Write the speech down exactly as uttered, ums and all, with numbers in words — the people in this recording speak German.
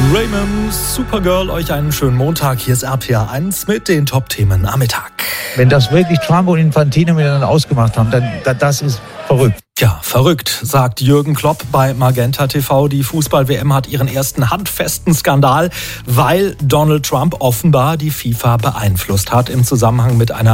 Raymond, Supergirl, euch einen schönen Montag. Hier ist R P R eins mit den Top-Themen am Mittag. Wenn das wirklich Trump und Infantino miteinander ausgemacht haben, dann, dann das ist verrückt. Ja, verrückt, sagt Jürgen Klopp bei Magenta T V. Die Fußball-W M hat ihren ersten handfesten Skandal, weil Donald Trump offenbar die FIFA beeinflusst hat im Zusammenhang mit einer